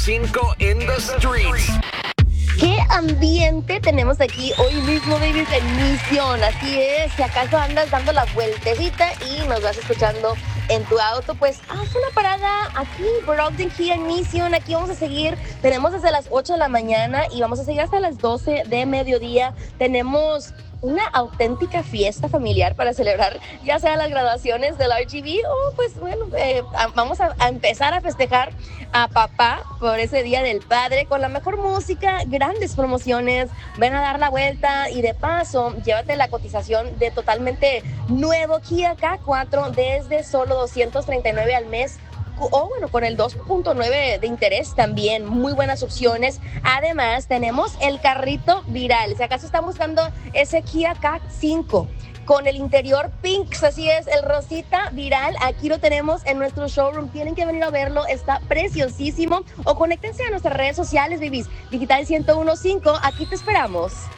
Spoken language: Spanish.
5 in the streets. ¿Qué ambiente tenemos aquí hoy mismo, babies, en Misión? Así es, si acaso andas dando la vueltecita y nos vas escuchando en tu auto, pues haz una parada aquí por Ogden Kia en Misión. Aquí vamos a seguir, tenemos desde las 8 de la mañana y vamos a seguir hasta las 12 de mediodía. Tenemos una auténtica fiesta familiar para celebrar ya sea las graduaciones del RGV o pues bueno, vamos a empezar a festejar a papá por ese Día del Padre con la mejor música, grandes promociones. Ven a dar la vuelta y de paso llévate la cotización de totalmente nuevo Kia K4 desde solo $239 al mes, o bueno, con el 2.9 de interés también, muy buenas opciones. Además, tenemos el carrito viral. Si acaso están buscando ese Kia K5 con el interior pink, así es, el rosita viral, aquí lo tenemos en nuestro showroom. Tienen que venir a verlo, está preciosísimo. O conéctense a nuestras redes sociales, babies. Digital 1015, aquí te esperamos.